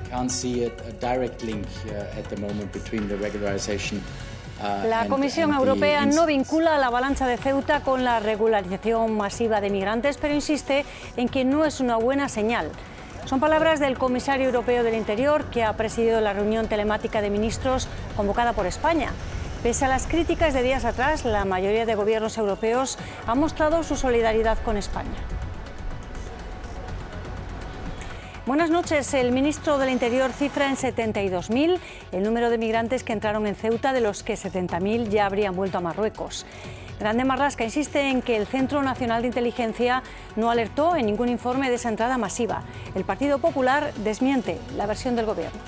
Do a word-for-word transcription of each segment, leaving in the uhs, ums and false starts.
La Comisión Europea no vincula la avalancha de Ceuta con la regularización masiva de migrantes, pero insiste en que no es una buena señal. Son palabras del comisario europeo del Interior, que ha presidido la reunión telemática de ministros convocada por España. Pese a las críticas de días atrás, la mayoría de gobiernos europeos han mostrado su solidaridad con España. Buenas noches. El ministro del Interior cifra en setenta y dos mil el número de migrantes que entraron en Ceuta, de los que setenta mil ya habrían vuelto a Marruecos. Grande Marlaska insiste en que el Centro Nacional de Inteligencia no alertó en ningún informe de esa entrada masiva. El Partido Popular desmiente la versión del Gobierno.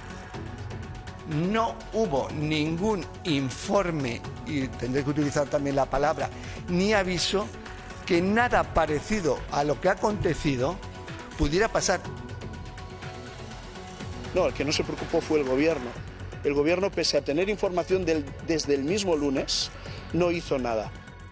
No hubo ningún informe, y tendré que utilizar también la palabra, ni aviso, que nada parecido a lo que ha acontecido pudiera pasar. No, el que no se preocupó fue el Gobierno. El Gobierno, pese a tener información del, desde el mismo lunes, no hizo nada.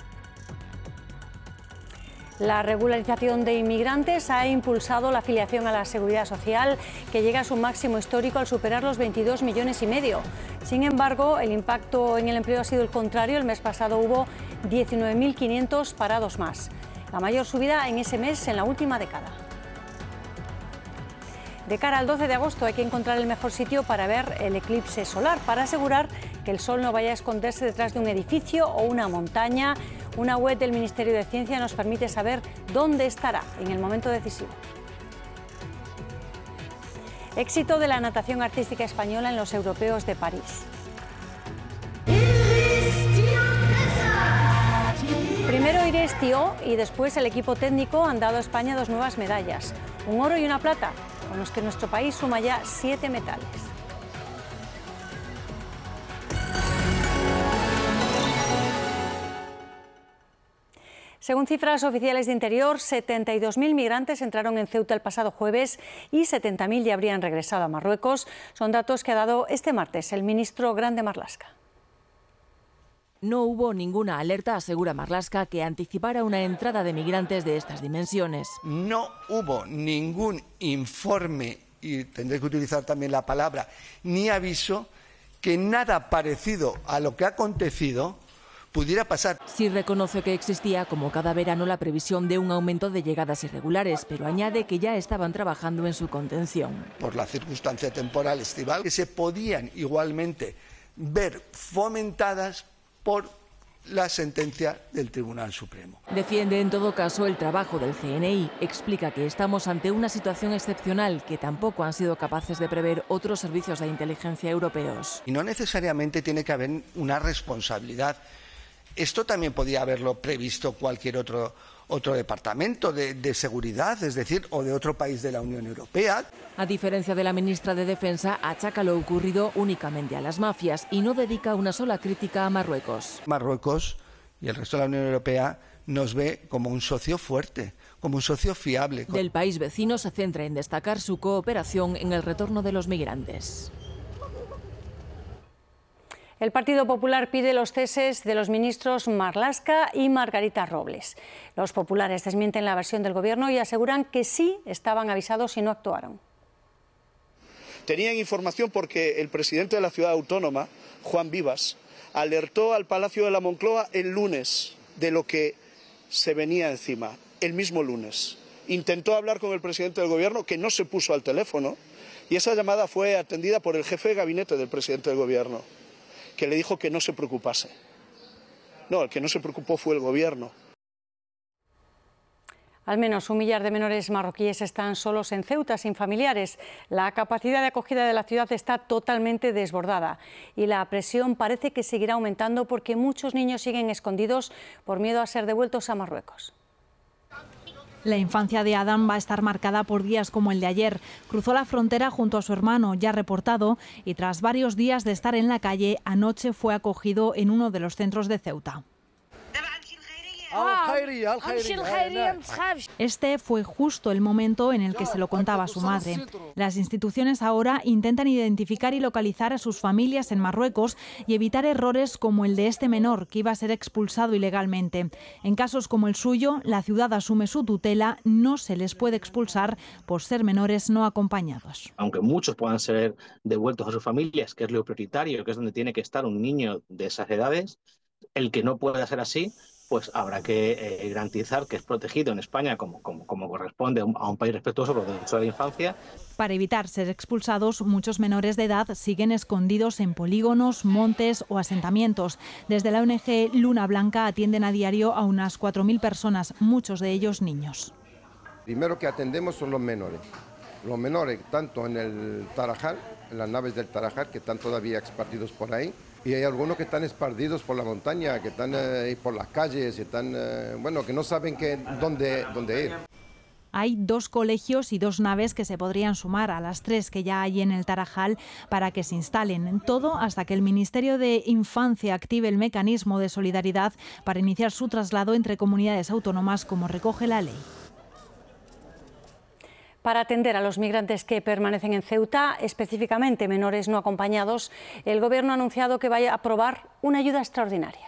La regularización de inmigrantes ha impulsado la afiliación a la Seguridad Social, que llega a su máximo histórico al superar los veintidós millones y medio. Sin embargo, el impacto en el empleo ha sido el contrario. El mes pasado hubo diecinueve mil quinientos parados más, la mayor subida en ese mes en la última década. De cara al doce de agosto hay que encontrar el mejor sitio para ver el eclipse solar, para asegurar que el sol no vaya a esconderse detrás de un edificio o una montaña. Una web del Ministerio de Ciencia nos permite saber dónde estará en el momento decisivo. Éxito de la natación artística española en los europeos de París. Primero Irés Tío y después el equipo técnico han dado a España dos nuevas medallas, un oro y una plata, con los que nuestro país suma ya siete metales. Según cifras oficiales de Interior, setenta y dos mil migrantes entraron en Ceuta el pasado jueves y setenta mil ya habrían regresado a Marruecos. Son datos que ha dado este martes el ministro Grande Marlaska. No hubo ninguna alerta, asegura Marlaska, que anticipara una entrada de migrantes de estas dimensiones. No hubo ningún informe, y tendré que utilizar también la palabra, ni aviso, que nada parecido a lo que ha acontecido pudiera pasar. Sí reconoce que existía, como cada verano, la previsión de un aumento de llegadas irregulares, pero añade que ya estaban trabajando en su contención. Por la circunstancia temporal estival, que se podían igualmente ver fomentadas por la sentencia del Tribunal Supremo. Defiende en todo caso el trabajo del C N I. Explica que estamos ante una situación excepcional que tampoco han sido capaces de prever otros servicios de inteligencia europeos. Y no necesariamente tiene que haber una responsabilidad. Esto también podía haberlo previsto cualquier otro, otro departamento de, de seguridad, es decir, o de otro país de la Unión Europea. A diferencia de la ministra de Defensa, achaca lo ocurrido únicamente a las mafias y no dedica una sola crítica a Marruecos. Marruecos y el resto de la Unión Europea nos ve como un socio fuerte, como un socio fiable. Del país vecino se centra en destacar su cooperación en el retorno de los migrantes. El Partido Popular pide los ceses de los ministros Marlaska y Margarita Robles. Los populares desmienten la versión del Gobierno y aseguran que sí estaban avisados y no actuaron. Tenían información porque el presidente de la ciudad autónoma, Juan Vivas, alertó al Palacio de la Moncloa el lunes de lo que se venía encima, el mismo lunes. Intentó hablar con el presidente del Gobierno, que no se puso al teléfono, y esa llamada fue atendida por el jefe de gabinete del presidente del Gobierno, que le dijo que no se preocupase. No, el que no se preocupó fue el Gobierno. Al menos un millar de menores marroquíes están solos en Ceuta, sin familiares. La capacidad de acogida de la ciudad está totalmente desbordada y la presión parece que seguirá aumentando porque muchos niños siguen escondidos por miedo a ser devueltos a Marruecos. La infancia de Adam va a estar marcada por días como el de ayer. Cruzó la frontera junto a su hermano, ya reportado, y tras varios días de estar en la calle, anoche fue acogido en uno de los centros de Ceuta. Este fue justo el momento en el que se lo contaba a su madre. Las instituciones ahora intentan identificar y localizar a sus familias en Marruecos y evitar errores como el de este menor, que iba a ser expulsado ilegalmente. En casos como el suyo, la ciudad asume su tutela, no se les puede expulsar por ser menores no acompañados. Aunque muchos puedan ser devueltos a sus familias, que es lo prioritario, que es donde tiene que estar un niño de esas edades, el que no pueda ser así, pues habrá que eh, garantizar que es protegido en España como, como, como corresponde a un, a un país respetuoso de los derechos de la infancia. Para evitar ser expulsados, muchos menores de edad siguen escondidos en polígonos, montes o asentamientos. Desde la O N G Luna Blanca atienden a diario a unas cuatro mil personas, muchos de ellos niños. Primero que atendemos son los menores. Los menores, tanto en el Tarajal, en las naves del Tarajal, que están todavía esparcidos por ahí, y hay algunos que están esparcidos por la montaña, que están eh, por las calles, están, eh, bueno, que no saben que, dónde, dónde ir. Hay dos colegios y dos naves que se podrían sumar a las tres que ya hay en el Tarajal para que se instalen. Todo hasta que el Ministerio de Infancia active el mecanismo de solidaridad para iniciar su traslado entre comunidades autónomas, como recoge la ley. Para atender a los migrantes que permanecen en Ceuta, específicamente menores no acompañados, el Gobierno ha anunciado que va a aprobar una ayuda extraordinaria.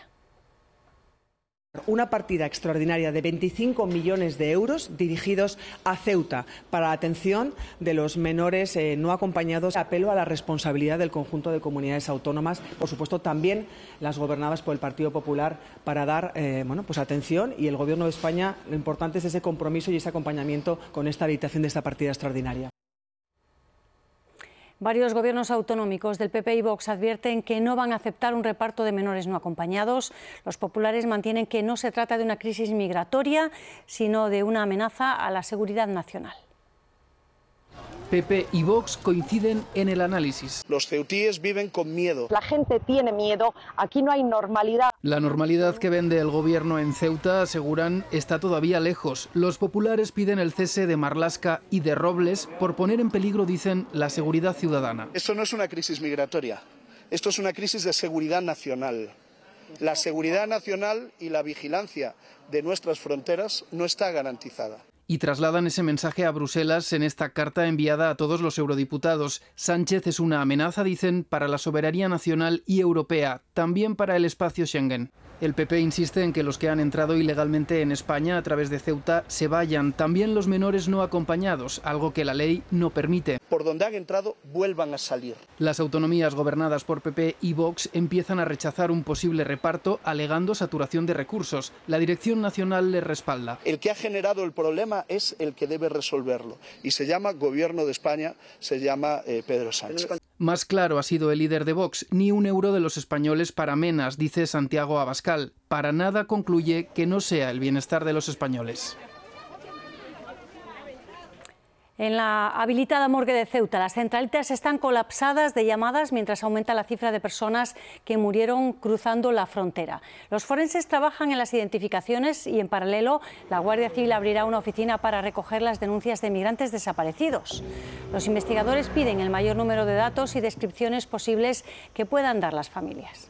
Una partida extraordinaria de veinticinco millones de euros dirigidos a Ceuta para la atención de los menores eh, no acompañados. Apelo a la responsabilidad del conjunto de comunidades autónomas, por supuesto también las gobernadas por el Partido Popular, para dar eh, bueno, pues atención, y el Gobierno de España, lo importante es ese compromiso y ese acompañamiento con esta habilitación de esta partida extraordinaria. Varios gobiernos autonómicos del P P y Vox advierten que no van a aceptar un reparto de menores no acompañados. Los populares mantienen que no se trata de una crisis migratoria, sino de una amenaza a la seguridad nacional. P P y Vox coinciden en el análisis. Los ceutíes viven con miedo. La gente tiene miedo, aquí no hay normalidad. La normalidad que vende el gobierno en Ceuta, aseguran, está todavía lejos. Los populares piden el cese de Marlaska y de Robles por poner en peligro, dicen, la seguridad ciudadana. Esto no es una crisis migratoria, esto es una crisis de seguridad nacional. La seguridad nacional y la vigilancia de nuestras fronteras no está garantizada. Y trasladan ese mensaje a Bruselas en esta carta enviada a todos los eurodiputados. Sánchez es una amenaza, dicen, para la soberanía nacional y europea, también para el espacio Schengen. El P P insiste en que los que han entrado ilegalmente en España a través de Ceuta se vayan, también los menores no acompañados, algo que la ley no permite. Por donde han entrado, vuelvan a salir. Las autonomías gobernadas por P P y Vox empiezan a rechazar un posible reparto, alegando saturación de recursos. La Dirección Nacional les respalda. El que ha generado el problema es el que debe resolverlo, y se llama Gobierno de España, se llama eh, Pedro Sánchez. Más claro ha sido el líder de Vox: ni un euro de los españoles para Menas, dice Santiago Abascal. Para nada concluye que no sea el bienestar de los españoles. En la habilitada morgue de Ceuta, las centralitas están colapsadas de llamadas mientras aumenta la cifra de personas que murieron cruzando la frontera. Los forenses trabajan en las identificaciones y, en paralelo, la Guardia Civil abrirá una oficina para recoger las denuncias de migrantes desaparecidos. Los investigadores piden el mayor número de datos y descripciones posibles que puedan dar las familias.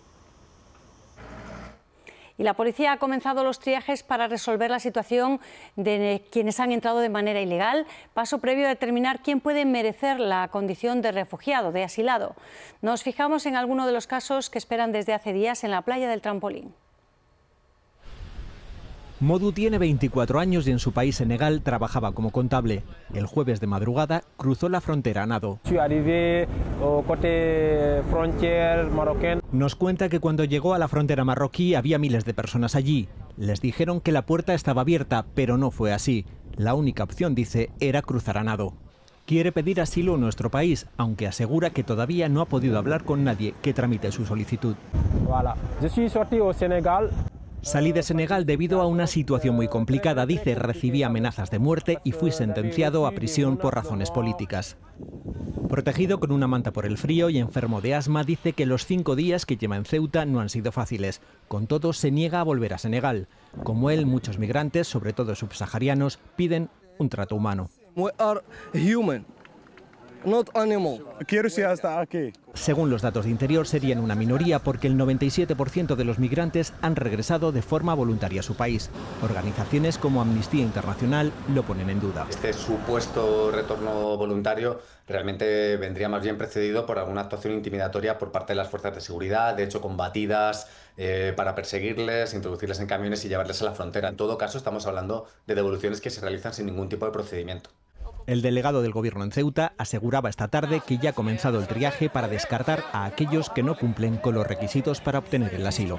Y la policía ha comenzado los triajes para resolver la situación de quienes han entrado de manera ilegal, paso previo a determinar quién puede merecer la condición de refugiado, de asilado. Nos fijamos en alguno de los casos que esperan desde hace días en la playa del Trampolín. Modu tiene veinticuatro años y en su país, Senegal, trabajaba como contable. El jueves de madrugada cruzó la frontera a nado. Nos cuenta que cuando llegó a la frontera marroquí había miles de personas allí. Les dijeron que la puerta estaba abierta, pero no fue así. La única opción, dice, era cruzar a nado. Quiere pedir asilo en nuestro país, aunque asegura que todavía no ha podido hablar con nadie que tramite su solicitud. Salí de Senegal debido a una situación muy complicada, dice. Recibí amenazas de muerte y fui sentenciado a prisión por razones políticas. Protegido con una manta por el frío y enfermo de asma, dice que los cinco días que lleva en Ceuta no han sido fáciles. Con todo, se niega a volver a Senegal. Como él, muchos migrantes, sobre todo subsaharianos, piden un trato humano. We are human, not animal. Quiero ir hasta aquí. Según los datos de Interior, serían una minoría porque el noventa y siete por ciento de los migrantes han regresado de forma voluntaria a su país. Organizaciones como Amnistía Internacional lo ponen en duda. Este supuesto retorno voluntario realmente vendría más bien precedido por alguna actuación intimidatoria por parte de las fuerzas de seguridad, de hecho combatidas, eh, para perseguirles, introducirles en camiones y llevarles a la frontera. En todo caso, estamos hablando de devoluciones que se realizan sin ningún tipo de procedimiento. El delegado del Gobierno en Ceuta aseguraba esta tarde que ya ha comenzado el triaje para descartar a aquellos que no cumplen con los requisitos para obtener el asilo.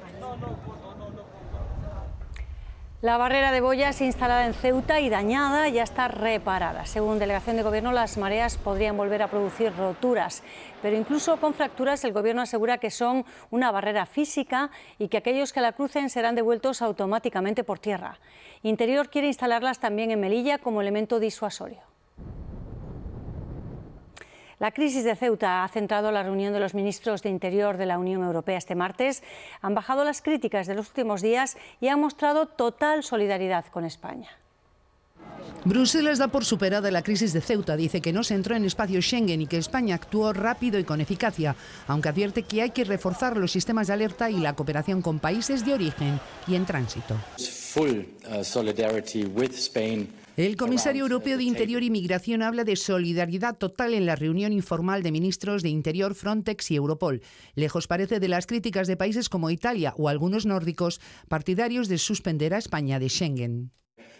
La barrera de boyas instalada en Ceuta y dañada ya está reparada. Según delegación de Gobierno, las mareas podrían volver a producir roturas, pero incluso con fracturas el Gobierno asegura que son una barrera física y que aquellos que la crucen serán devueltos automáticamente por tierra. Interior quiere instalarlas también en Melilla como elemento disuasorio. La crisis de Ceuta ha centrado la reunión de los ministros de Interior de la Unión Europea este martes. Han bajado las críticas de los últimos días y han mostrado total solidaridad con España. Bruselas da por superada la crisis de Ceuta, dice que no se entró en espacio Schengen y que España actuó rápido y con eficacia, aunque advierte que hay que reforzar los sistemas de alerta y la cooperación con países de origen y en tránsito. El comisario europeo de Interior y Migración habla de solidaridad total en la reunión informal de ministros de Interior, Frontex y Europol. Lejos parece de las críticas de países como Italia o algunos nórdicos partidarios de suspender a España de Schengen.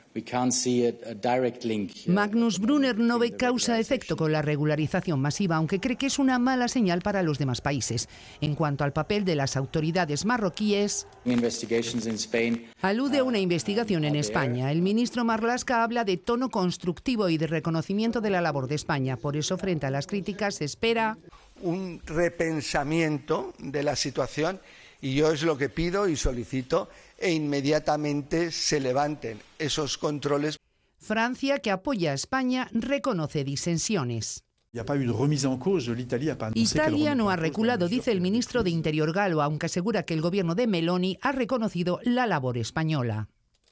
Magnus Brunner no ve causa-efecto con la regularización masiva, aunque cree que es una mala señal para los demás países. En cuanto al papel de las autoridades marroquíes, alude a una investigación en España. El ministro Marlaska habla de tono constructivo y de reconocimiento de la labor de España. Por eso, frente a las críticas, se espera un repensamiento de la situación. Y yo es lo que pido y solicito, e inmediatamente se levanten esos controles. Francia, que apoya a España, reconoce disensiones. Italia no ha reculado, dice el ministro de Interior galo, aunque asegura que el gobierno de Meloni ha reconocido la labor española.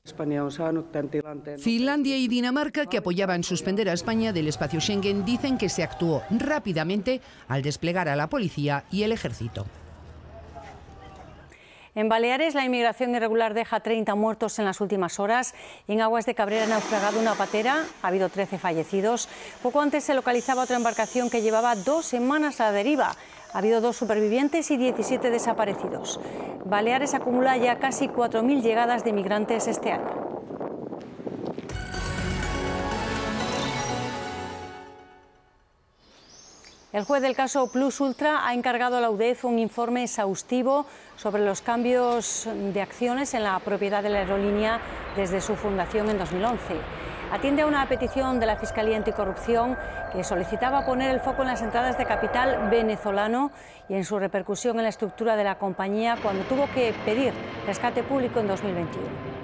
Finlandia y Dinamarca, que apoyaban suspender a España del espacio Schengen, dicen que se actuó rápidamente al desplegar a la policía y el ejército. En Baleares, la inmigración irregular deja treinta muertos en las últimas horas. En aguas de Cabrera ha naufragado una patera, ha habido trece fallecidos. Poco antes se localizaba otra embarcación que llevaba dos semanas a la deriva. Ha habido dos supervivientes y diecisiete desaparecidos. Baleares acumula ya casi cuatro mil llegadas de migrantes este año. El juez del caso Plus Ultra ha encargado a la U D E F un informe exhaustivo sobre los cambios de acciones en la propiedad de la aerolínea desde su fundación en dos mil once. Atiende a una petición de la Fiscalía Anticorrupción que solicitaba poner el foco en las entradas de capital venezolano y en su repercusión en la estructura de la compañía cuando tuvo que pedir rescate público en dos mil veintiuno.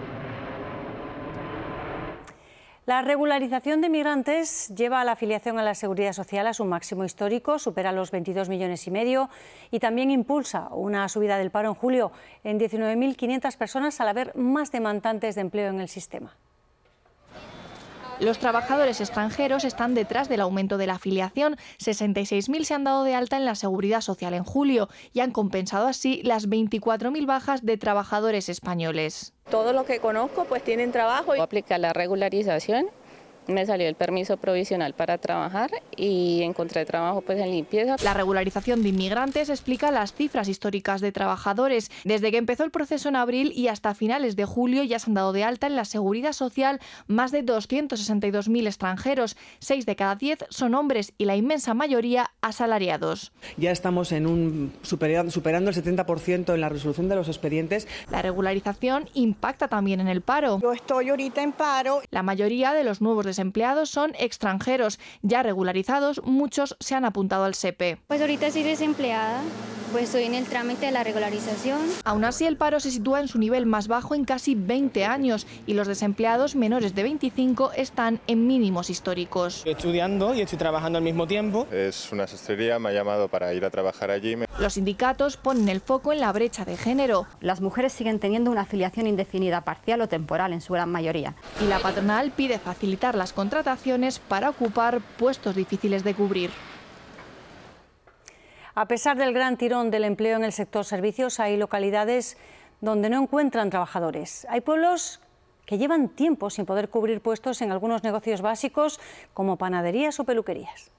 La regularización de migrantes lleva a la afiliación a la Seguridad Social a su máximo histórico, supera los veintidós millones y medio y también impulsa una subida del paro en julio en diecinueve mil quinientas personas al haber más demandantes de empleo en el sistema. Los trabajadores extranjeros están detrás del aumento de la afiliación. sesenta y seis mil se han dado de alta en la Seguridad Social en julio y han compensado así las veinticuatro mil bajas de trabajadores españoles. Todos los que conozco pues tienen trabajo. Aplica la regularización, me salió el permiso provisional para trabajar y encontré trabajo pues en limpieza. La regularización de inmigrantes explica las cifras históricas de trabajadores. Desde que empezó el proceso en abril y hasta finales de julio ya se han dado de alta en la Seguridad Social más de doscientos sesenta y dos mil extranjeros. Seis de cada diez son hombres y la inmensa mayoría asalariados. Ya estamos en un superando, superando el setenta por ciento en la resolución de los expedientes. La regularización impacta también en el paro. Yo estoy ahorita en paro. La mayoría de los nuevos desempleados son extranjeros. Ya regularizados, muchos se han apuntado al S E P E. Pues ahorita estoy desempleada, pues estoy en el trámite de la regularización. Aún así, el paro se sitúa en su nivel más bajo en casi veinte años y los desempleados menores de veinticinco están en mínimos históricos. Estoy estudiando y estoy trabajando al mismo tiempo. Es una sastrería, me ha llamado para ir a trabajar allí. Los sindicatos ponen el foco en la brecha de género. Las mujeres siguen teniendo una afiliación indefinida, parcial o temporal en su gran mayoría. Y la patronal pide facilitar las contrataciones para ocupar puestos difíciles de cubrir. A pesar del gran tirón del empleo en el sector servicios, hay localidades donde no encuentran trabajadores. Hay pueblos que llevan tiempo sin poder cubrir puestos en algunos negocios básicos como panaderías o peluquerías.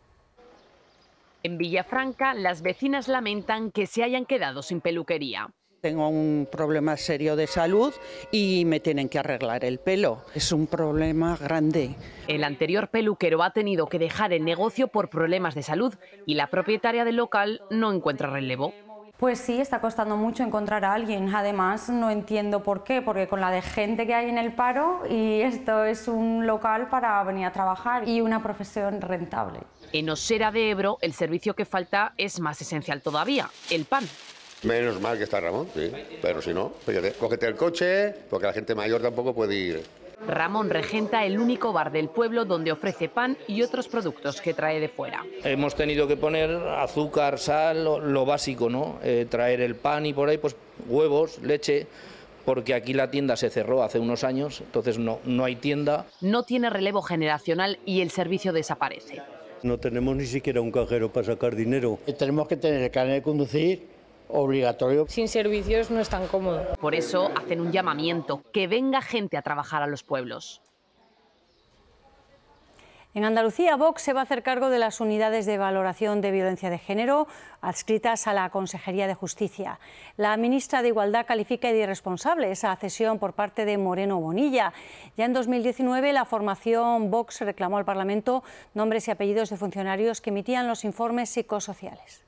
En Villafranca, las vecinas lamentan que se hayan quedado sin peluquería. Tengo un problema serio de salud y me tienen que arreglar el pelo. Es un problema grande. El anterior peluquero ha tenido que dejar el negocio por problemas de salud y la propietaria del local no encuentra relevo. Pues sí, está costando mucho encontrar a alguien. Además, no entiendo por qué, porque con la de gente que hay en el paro, y esto es un local para venir a trabajar y una profesión rentable. En Osera de Ebro, el servicio que falta es más esencial todavía, el pan. Menos mal que está Ramón, sí, pero si no, fíjate, cógete el coche, porque la gente mayor tampoco puede ir. Ramón regenta el único bar del pueblo donde ofrece pan y otros productos que trae de fuera. Hemos tenido que poner azúcar, sal, lo, lo básico, ¿no? Eh, traer el pan y por ahí pues huevos, leche, porque aquí la tienda se cerró hace unos años, entonces no, no hay tienda. No tiene relevo generacional y el servicio desaparece. No tenemos ni siquiera un cajero para sacar dinero. Tenemos que tener el carnet de conducir obligatorio. Sin servicios no es tan cómodo. Por eso hacen un llamamiento, que venga gente a trabajar a los pueblos. En Andalucía, Vox se va a hacer cargo de las unidades de valoración de violencia de género adscritas a la Consejería de Justicia. La ministra de Igualdad califica de irresponsable esa cesión por parte de Moreno Bonilla. Ya en dos mil diecinueve, la formación Vox reclamó al Parlamento nombres y apellidos de funcionarios que emitían los informes psicosociales.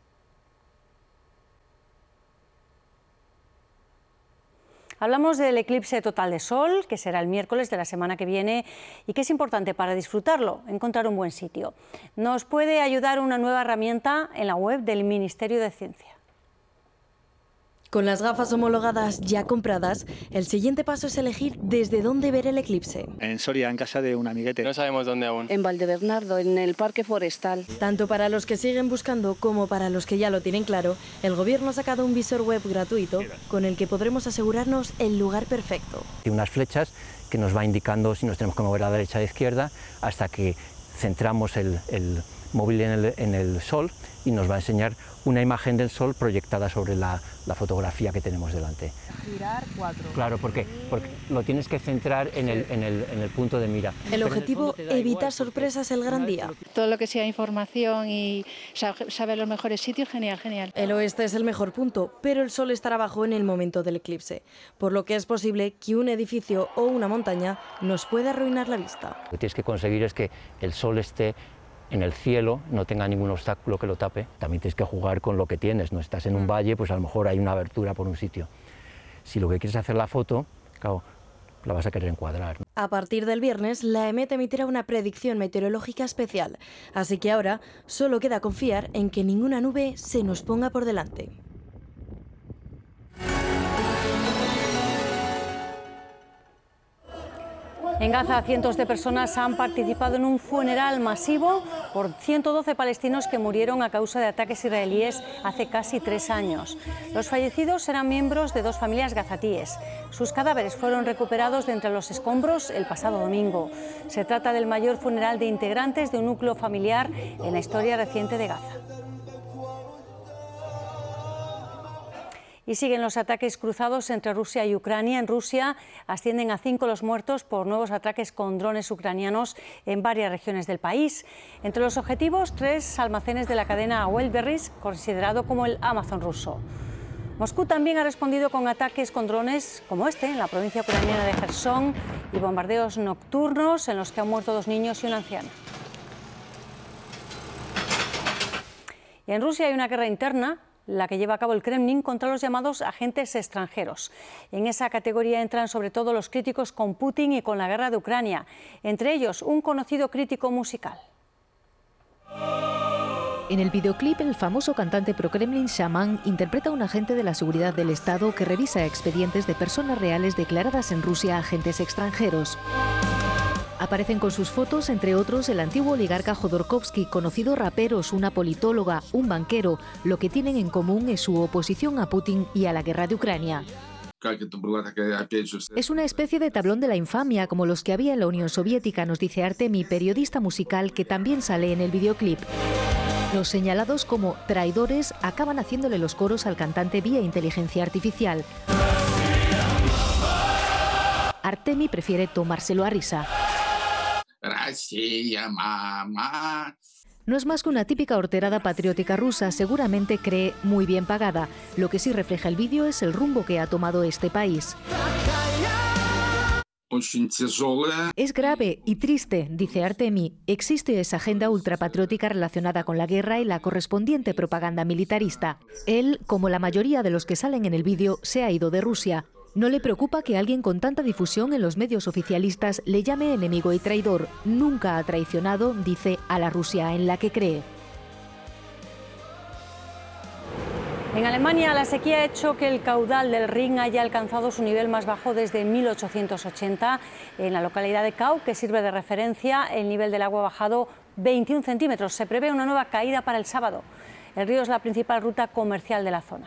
Hablamos del eclipse total de sol, que será el miércoles de la semana que viene y que es importante para disfrutarlo, encontrar un buen sitio. Nos puede ayudar una nueva herramienta en la web del Ministerio de Ciencia. Con las gafas homologadas ya compradas, el siguiente paso es elegir desde dónde ver el eclipse. En Soria, en casa de un amiguete. No sabemos dónde aún. En Valdebernardo, en el Parque Forestal. Tanto para los que siguen buscando como para los que ya lo tienen claro, el Gobierno ha sacado un visor web gratuito con el que podremos asegurarnos el lugar perfecto. Hay unas flechas que nos va indicando si nos tenemos que mover a la derecha o a la izquierda hasta que centramos el, el móvil en el, en el sol y nos va a enseñar una imagen del sol proyectada sobre la, la fotografía que tenemos delante. Girar cuatro. Claro, ¿por qué? Porque lo tienes que centrar en el, en el, en el punto de mira. El objetivo, evitar sorpresas el gran día. Todo lo que sea información y saber los mejores sitios, genial, genial. El oeste es el mejor punto, pero el sol estará abajo en el momento del eclipse, por lo que es posible que un edificio o una montaña nos pueda arruinar la vista. Lo que tienes que conseguir es que el sol esté en el cielo, no tenga ningún obstáculo que lo tape. También tienes que jugar con lo que tienes, no estás en un valle, pues a lo mejor hay una abertura por un sitio. Si lo que quieres es hacer la foto, claro, la vas a querer encuadrar. A partir del viernes, la EMET emitirá una predicción meteorológica especial, así que ahora solo queda confiar en que ninguna nube se nos ponga por delante. En Gaza, cientos de personas han participado en un funeral masivo por ciento doce palestinos que murieron a causa de ataques israelíes hace casi tres años. Los fallecidos eran miembros de dos familias gazatíes. Sus cadáveres fueron recuperados de entre los escombros el pasado domingo. Se trata del mayor funeral de integrantes de un núcleo familiar en la historia reciente de Gaza. Y siguen los ataques cruzados entre Rusia y Ucrania. En Rusia ascienden a cinco los muertos por nuevos ataques con drones ucranianos en varias regiones del país. Entre los objetivos, tres almacenes de la cadena Wildberries, considerado como el Amazon ruso. Moscú también ha respondido con ataques con drones como este en la provincia ucraniana de Jersón y bombardeos nocturnos en los que han muerto dos niños y un anciano. Y en Rusia hay una guerra interna, la que lleva a cabo el Kremlin contra los llamados agentes extranjeros. En esa categoría entran sobre todo los críticos con Putin y con la guerra de Ucrania, entre ellos un conocido crítico musical. En el videoclip, el famoso cantante pro-Kremlin Shaman interpreta a un agente de la seguridad del Estado que revisa expedientes de personas reales declaradas en Rusia agentes extranjeros. Aparecen con sus fotos, entre otros, el antiguo oligarca Jodorkovsky, conocidos raperos, una politóloga, un banquero. Lo que tienen en común es su oposición a Putin y a la guerra de Ucrania. Es una especie de tablón de la infamia, como los que había en la Unión Soviética, nos dice Artemi, periodista musical que también sale en el videoclip. Los señalados como traidores acaban haciéndole los coros al cantante vía inteligencia artificial. Artemi prefiere tomárselo a risa. Россия, mamá. No es más que una típica horterada patriótica rusa, seguramente cree muy bien pagada. Lo que sí refleja el vídeo es el rumbo que ha tomado este país. Es grave y triste, dice Artemi. Existe esa agenda ultrapatriótica relacionada con la guerra y la correspondiente propaganda militarista. Él, como la mayoría de los que salen en el vídeo, se ha ido de Rusia. No le preocupa que alguien con tanta difusión en los medios oficialistas le llame enemigo y traidor. Nunca ha traicionado, dice, a la Rusia en la que cree. En Alemania, la sequía ha hecho que el caudal del Rin haya alcanzado su nivel más bajo desde mil ochocientos ochenta. En la localidad de Kau, que sirve de referencia, el nivel del agua ha bajado veintiún centímetros. Se prevé una nueva caída para el sábado. El río es la principal ruta comercial de la zona.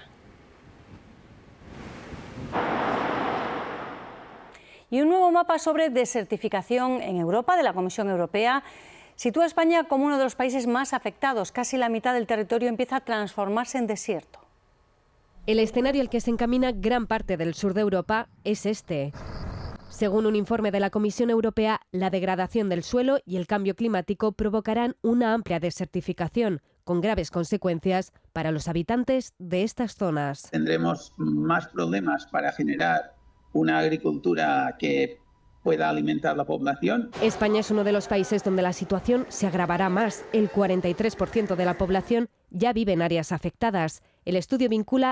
Y un nuevo mapa sobre desertificación en Europa de la Comisión Europea sitúa a España como uno de los países más afectados. Casi la mitad del territorio empieza a transformarse en desierto. El escenario al que se encamina gran parte del sur de Europa es este. Según un informe de la Comisión Europea, la degradación del suelo y el cambio climático provocarán una amplia desertificación, con graves consecuencias para los habitantes de estas zonas. Tendremos más problemas para generar una agricultura que pueda alimentar la población. España es uno de los países donde la situación se agravará más. El cuarenta y tres por ciento de la población ya vive en áreas afectadas. El estudio vincula